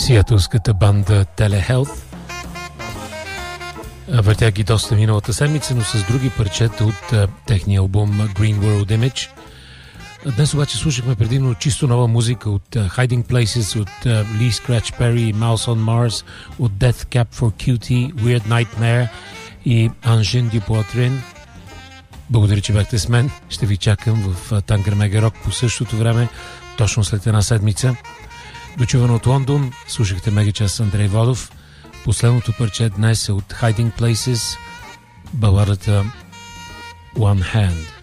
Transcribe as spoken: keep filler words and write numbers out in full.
сиатълската банда Telehealth. Въртях ги доста миналата седмица, но с други парчета от а, техния албум Green World Image. Днес обаче слушахме предимно чисто нова музика от uh, Hiding Places, от uh, Lee Scratch Perry, Mouse on Mars, от Death Cab for Cutie, Weird Nightmare и Angèle Dupont. Благодаря, че бяхте с мен. Ще ви чакам в uh, Танкер Мега Рок по същото време, точно след една седмица. Дочувано от Лондон, слушахте Мега час с Андрей Водов. Последното парче днес е от Hiding Places, баладата One Hand.